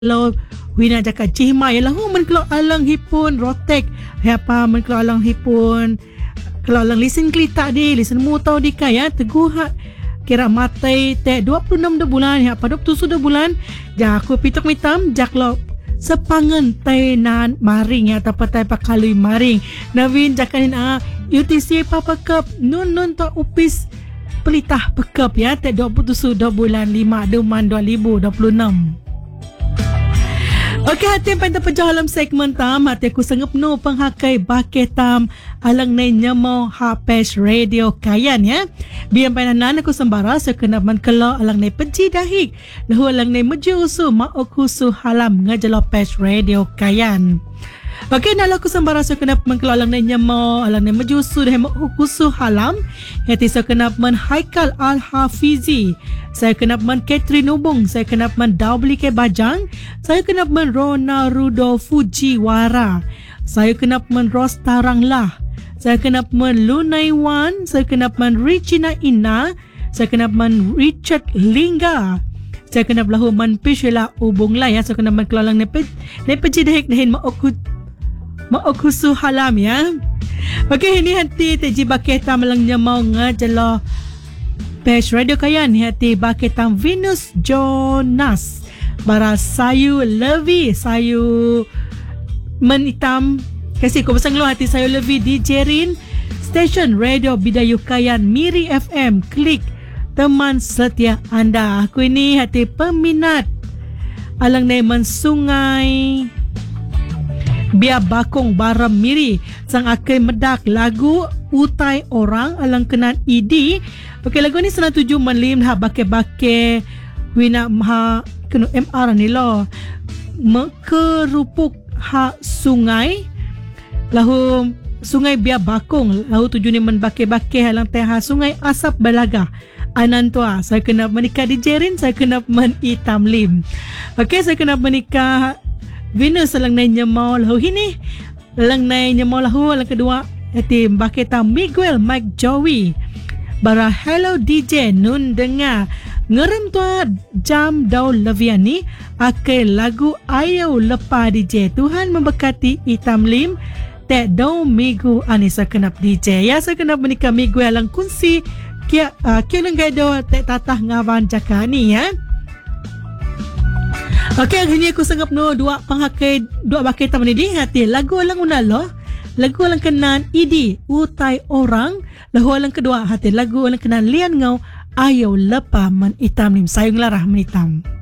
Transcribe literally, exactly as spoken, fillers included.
Lo wina jaka cihma ialah hu men kelo alang hipun rotek apa men kelo alang hipun kelo alang lisen klita di lisen mu tau di kaya teguh ha kira matai te dua puluh enam de bulan ya pada tu sudah bulan ja aku pitok mitam jak lo sepangan tainan maring ya atau patai pakalui maring Navin jakanin a U T C papa cup nun nun to upis pelitah pekep ya te dua puluh sudah bulan lima deman dua ribu dua puluh enam. Okey, hati yang penting pejauh dalam segmen tam. Hati aku sanggup no penghakai bakeh tam alang na nyamo Hapes Radio kayan ya. Biar pananan aku sembara saya kena menkelo alang na penci dahik. Lahu alang na meju usu maok husu halam ngajalo Hapes Radio kayan. Okey, nak aku sembara saya kena menkelo alang na nyamo alang na meju usu dah maok husu halam. Hati saya kena men Haikal Al-Hafizi. Saya kena men Catherine Ubung, saya kena men Daubli ke Bajang, saya kena men Rona Rudo Fujiwara, saya kena men Rosta Ranglah, saya kena men Lunai Wan, saya kena men Regina Ina, saya kena men Richard Lingga, saya kena belahu men Pishela Ubung lah ya, saya kena men kelalang nepe nepe jidehik nehin maok maok husu halam ya. Okey, ini hati teji bakeh tamalangnya mau ngajalo Hapes Radio kayan hati baketam Venus Jonas bara sayu levi sayu menitam kasih ko basang lo hati sayu levi di Jerin Station Radio Bidayu Kayan Miri F M klik teman setia anda. Aku ini hati peminat alang neman sungai Bia Bakong Baram Miri sang akai medak lagu utai orang alang kenan E D. Okey, lagu ni senang tuju menlim ha bake-bake wina ha kena M R ni lo mekerupuk ha sungai lahu sungai Bia Bakong lahu tuju ni men bake-bake halang teh ha sungai Asap Balaga Anantua. Saya kena menikah di Jerin, saya kena men Itam Lim. Okey, saya kena menikah Venus alang nai nyemau lahu ini alang nai nyemau lahu alang kedua hati baketa Miguel Mike Joey bara hello D J nun dengar ngerem tua jam daun leviani akai lagu ayo lepa D J. Tuhan memberkati Itam Lim te do migu anisa kenap D J ya. Saya kenap menikah Miguel alang kunsi kia uh, kia lenggai do te tatah ngawan jaka ni ya. Okey, hari ni aku sanggap no dua penghakai dua bakai taman ini hati lagu alang unalo lagu alang kenan E D utai orang lahu alang kedua hati lagu alang kenan lian ngau ayo lepa men Itam Lim sayung larah men Itam.